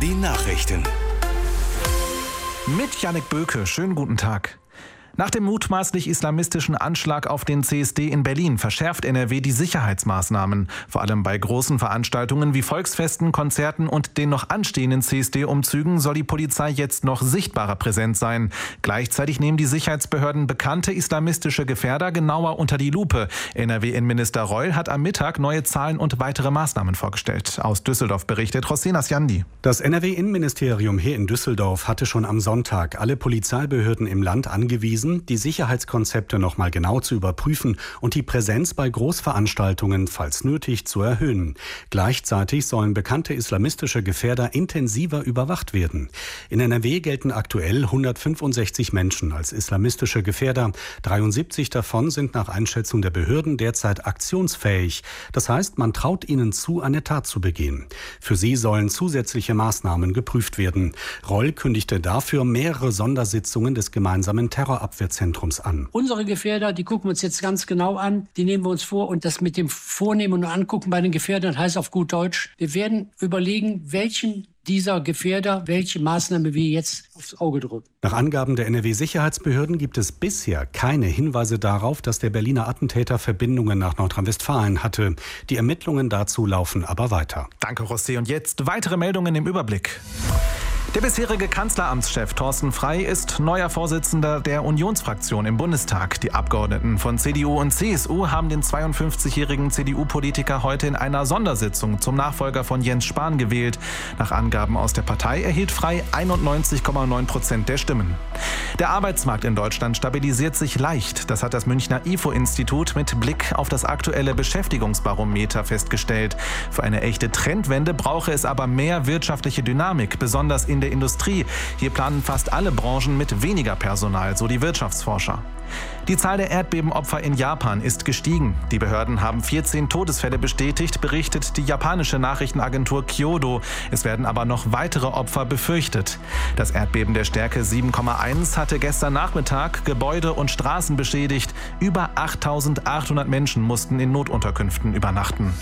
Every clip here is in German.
Die Nachrichten. Mit Jannik Böke, schönen guten Tag. Nach dem mutmaßlich islamistischen Anschlag auf den CSD in Berlin verschärft NRW die Sicherheitsmaßnahmen. Vor allem bei großen Veranstaltungen wie Volksfesten, Konzerten und den noch anstehenden CSD-Umzügen soll die Polizei jetzt noch sichtbarer präsent sein. Gleichzeitig nehmen die Sicherheitsbehörden bekannte islamistische Gefährder genauer unter die Lupe. NRW-Innenminister Reul hat am Mittag neue Zahlen und weitere Maßnahmen vorgestellt. Aus Düsseldorf berichtet Rosina Sjandi. Das NRW-Innenministerium hier in Düsseldorf hatte schon am Sonntag alle Polizeibehörden im Land angewiesen, die Sicherheitskonzepte noch mal genau zu überprüfen und die Präsenz bei Großveranstaltungen, falls nötig, zu erhöhen. Gleichzeitig sollen bekannte islamistische Gefährder intensiver überwacht werden. In NRW gelten aktuell 165 Menschen als islamistische Gefährder. 73 davon sind nach Einschätzung der Behörden derzeit aktionsfähig. Das heißt, man traut ihnen zu, eine Tat zu begehen. Für sie sollen zusätzliche Maßnahmen geprüft werden. Reul kündigte dafür mehrere Sondersitzungen des gemeinsamen Terrorabwehrzentrums an. Unsere Gefährder, die gucken wir uns jetzt ganz genau an, die nehmen wir uns vor, und das mit dem Vornehmen und Angucken bei den Gefährdern heißt auf gut Deutsch, wir werden überlegen, welchen dieser Gefährder, welche Maßnahme wir jetzt aufs Auge drücken. Nach Angaben der NRW-Sicherheitsbehörden gibt es bisher keine Hinweise darauf, dass der Berliner Attentäter Verbindungen nach Nordrhein-Westfalen hatte. Die Ermittlungen dazu laufen aber weiter. Danke, Rosé. Und jetzt weitere Meldungen im Überblick. Der bisherige Kanzleramtschef Thorsten Frey ist neuer Vorsitzender der Unionsfraktion im Bundestag. Die Abgeordneten von CDU und CSU haben den 52-jährigen CDU-Politiker heute in einer Sondersitzung zum Nachfolger von Jens Spahn gewählt. Nach Angaben aus der Partei erhielt Frey 91,9% der Stimmen. Der Arbeitsmarkt in Deutschland stabilisiert sich leicht. Das hat das Münchner IFO-Institut mit Blick auf das aktuelle Beschäftigungsbarometer festgestellt. Für eine echte Trendwende brauche es aber mehr wirtschaftliche Dynamik, besonders in der Industrie. Hier planen fast alle Branchen mit weniger Personal, so die Wirtschaftsforscher. Die Zahl der Erdbebenopfer in Japan ist gestiegen. Die Behörden haben 14 Todesfälle bestätigt, berichtet die japanische Nachrichtenagentur Kyodo. Es werden aber noch weitere Opfer befürchtet. Das Erdbeben der Stärke 7,1 hatte gestern Nachmittag Gebäude und Straßen beschädigt. Über 8.800 Menschen mussten in Notunterkünften übernachten.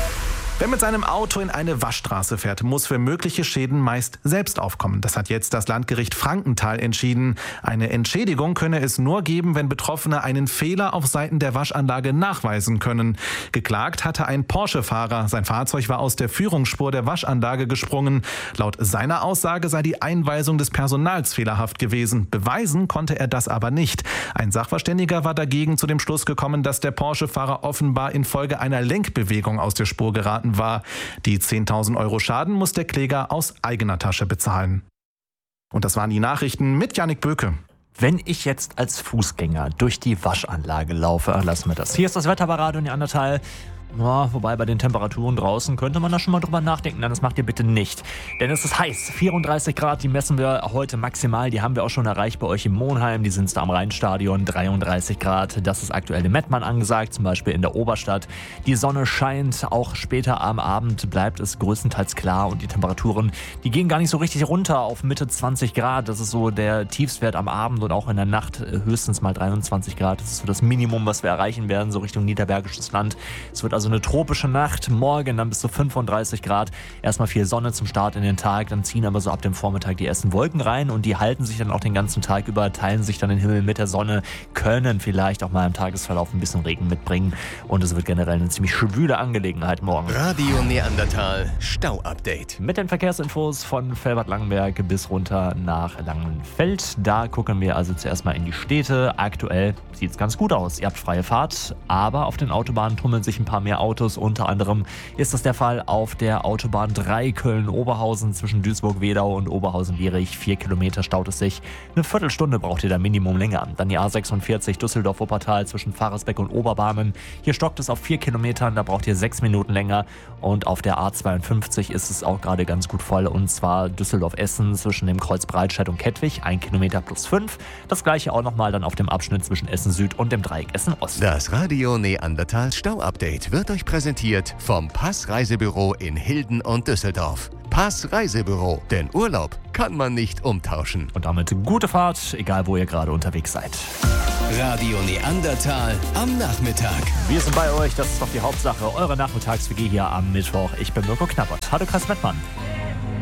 Wer mit seinem Auto in eine Waschstraße fährt, muss für mögliche Schäden meist selbst aufkommen. Das hat jetzt das Landgericht Frankenthal entschieden. Eine Entschädigung könne es nur geben, wenn Betroffene einen Fehler auf Seiten der Waschanlage nachweisen können. Geklagt hatte ein Porsche-Fahrer. Sein Fahrzeug war aus der Führungsspur der Waschanlage gesprungen. Laut seiner Aussage sei die Einweisung des Personals fehlerhaft gewesen. Beweisen konnte er das aber nicht. Ein Sachverständiger war dagegen zu dem Schluss gekommen, dass der Porsche-Fahrer offenbar infolge einer Lenkbewegung aus der Spur geraten war. Die 10.000 Euro Schaden muss der Kläger aus eigener Tasche bezahlen. Und das waren die Nachrichten mit Jannik Böke. Wenn ich jetzt als Fußgänger durch die Waschanlage laufe, lassen wir das. Hier ist das Wetter bei Radio Neandertal. Ja, wobei bei den Temperaturen draußen könnte man da schon mal drüber nachdenken. Nein, das macht ihr bitte nicht. Denn es ist heiß. 34 Grad, die messen wir heute maximal. Die haben wir auch schon erreicht bei euch in Monheim. Die sind da am Rheinstadion. 33 Grad. Das ist aktuell in Mettmann angesagt, zum Beispiel in der Oberstadt. Die Sonne scheint. Auch später am Abend bleibt es größtenteils klar. Und die Temperaturen, die gehen gar nicht so richtig runter auf Mitte 20 Grad. Das ist so der Tiefstwert am Abend und auch in der Nacht höchstens mal 23 Grad. Das ist so das Minimum, was wir erreichen werden, so Richtung niederbergisches Land. Es wird also eine tropische Nacht, morgen dann bis zu 35 Grad. Erstmal viel Sonne zum Start in den Tag, dann ziehen aber so ab dem Vormittag die ersten Wolken rein und die halten sich dann auch den ganzen Tag über, teilen sich dann den Himmel mit der Sonne, können vielleicht auch mal im Tagesverlauf ein bisschen Regen mitbringen und es wird generell eine ziemlich schwüle Angelegenheit morgen. Radio Neandertal Stau-Update. Mit den Verkehrsinfos von Velbert-Langenberg bis runter nach Langenfeld. Da gucken wir also zuerst mal in die Städte. Aktuell sieht es ganz gut aus. Ihr habt freie Fahrt, aber auf den Autobahnen tummeln sich ein paar mehr Autos. Unter anderem ist das der Fall auf der Autobahn 3 Köln-Oberhausen zwischen Duisburg-Wedau und Oberhausen-Lierich. 4 Kilometer staut es sich. Eine Viertelstunde braucht ihr da Minimum länger. Dann die A46 Düsseldorf-Wuppertal zwischen Pfarrersbeck und Oberbarmen. Hier stockt es auf 4 Kilometern, da braucht ihr 6 Minuten länger. Und auf der A52 ist es auch gerade ganz gut voll. Und zwar Düsseldorf-Essen zwischen dem Kreuz Breitscheid und Kettwig. 1 Kilometer plus 5. Das gleiche auch nochmal dann auf dem Abschnitt zwischen Essen Süd und dem Dreieck Essen Ost. Das Radio Neandertal Stau-Update wird euch präsentiert vom Pass Reisebüro in Hilden und Düsseldorf. Pass Reisebüro, denn Urlaub kann man nicht umtauschen. Und damit gute Fahrt, egal wo ihr gerade unterwegs seid. Radio Neandertal am Nachmittag. Wir sind bei euch, das ist doch die Hauptsache. Eure Nachmittags-WG hier am Mittwoch. Ich bin Mirko Knappert. Hallo Kreis Mettmann.